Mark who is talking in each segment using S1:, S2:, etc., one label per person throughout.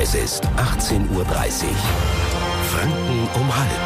S1: Es ist 18:30 Uhr. Franken um halb.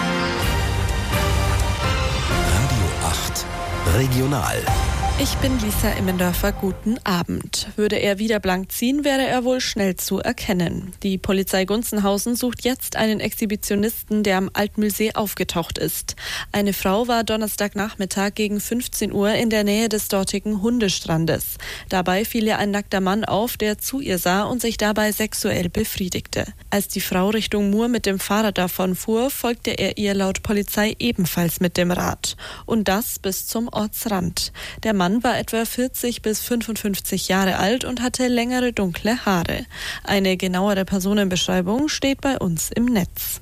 S1: Radio 8 Regional.
S2: Ich bin Lisa Immendörfer, guten Abend. Würde er wieder blank ziehen, wäre er wohl schnell zu erkennen. Die Polizei Gunzenhausen sucht jetzt einen Exhibitionisten, der am Altmühlsee aufgetaucht ist. Eine Frau war Donnerstagnachmittag gegen 15 Uhr in der Nähe des dortigen Hundestrandes. Dabei fiel ihr ein nackter Mann auf, der zu ihr sah und sich dabei sexuell befriedigte. Als die Frau Richtung Mur mit dem Fahrrad davonfuhr, folgte er ihr laut Polizei ebenfalls mit dem Rad. Und das bis zum Ortsrand. Der Mann war etwa 40 bis 55 Jahre alt und hatte längere dunkle Haare. Eine genauere Personenbeschreibung steht bei uns im Netz.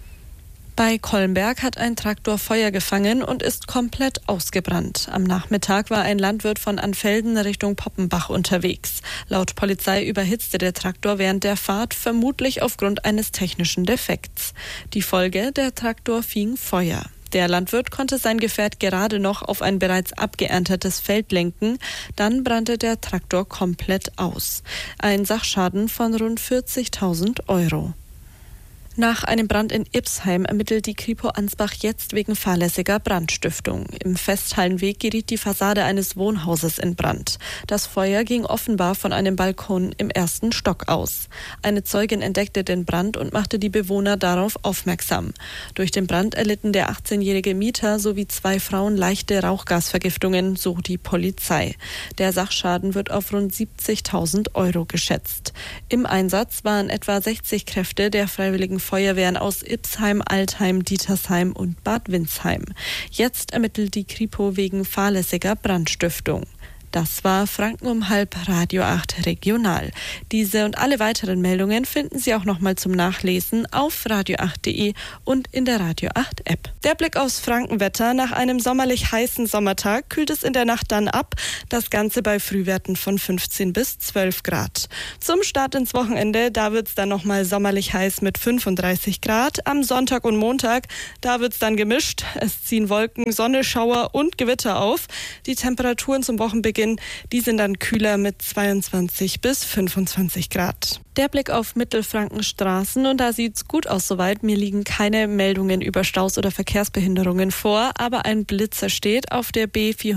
S2: Bei Kolmberg hat ein Traktor Feuer gefangen und ist komplett ausgebrannt. Am Nachmittag war ein Landwirt von Anfelden Richtung Poppenbach unterwegs. Laut Polizei überhitzte der Traktor während der Fahrt, vermutlich aufgrund eines technischen Defekts. Die Folge: der Traktor fing Feuer. Der Landwirt konnte sein Gefährt gerade noch auf ein bereits abgeerntetes Feld lenken. Dann brannte der Traktor komplett aus. Ein Sachschaden von rund 40.000 Euro. Nach einem Brand in Ipsheim ermittelt die Kripo Ansbach jetzt wegen fahrlässiger Brandstiftung. Im Festhallenweg geriet die Fassade eines Wohnhauses in Brand. Das Feuer ging offenbar von einem Balkon im ersten Stock aus. Eine Zeugin entdeckte den Brand und machte die Bewohner darauf aufmerksam. Durch den Brand erlitten der 18-jährige Mieter sowie 2 Frauen leichte Rauchgasvergiftungen, so die Polizei. Der Sachschaden wird auf rund 70.000 Euro geschätzt. Im Einsatz waren etwa 60 Kräfte der Freiwilligen Feuerwehren aus Ipsheim, Altheim, Dietersheim und Bad Windsheim. Jetzt ermittelt die Kripo wegen fahrlässiger Brandstiftung. Das war Franken um halb, Radio 8 Regional. Diese und alle weiteren Meldungen finden Sie auch nochmal zum Nachlesen auf radio8.de und in der Radio 8 App. Der Blick aufs Frankenwetter. Nach einem sommerlich heißen Sommertag kühlt es in der Nacht dann ab. Das Ganze bei Frühwerten von 15 bis 12 Grad. Zum Start ins Wochenende, da wird es dann nochmal sommerlich heiß mit 35 Grad. Am Sonntag und Montag, da wird es dann gemischt. Es ziehen Wolken, Sonne, Schauer und Gewitter auf. Die Temperaturen zum Wochenbeginn, die sind dann kühler mit 22 bis 25 Grad. Der Blick auf Mittelfrankens Straßen, und da sieht's gut aus soweit. Mir liegen keine Meldungen über Staus oder Verkehrsbehinderungen vor, aber ein Blitzer steht auf der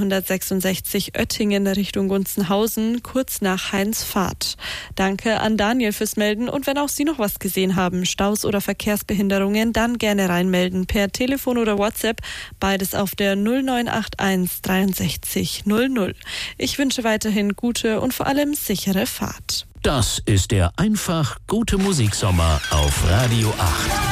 S2: B466 Oettingen Richtung Gunzenhausen, kurz nach Heinz-Fahrt. Danke an Daniel fürs Melden, und wenn auch Sie noch was gesehen haben, Staus oder Verkehrsbehinderungen, dann gerne reinmelden per Telefon oder WhatsApp, beides auf der 0981 63 00. Ich wünsche weiterhin gute und vor allem sichere Fahrt.
S1: Das ist der einfach gute Musiksommer auf Radio 8.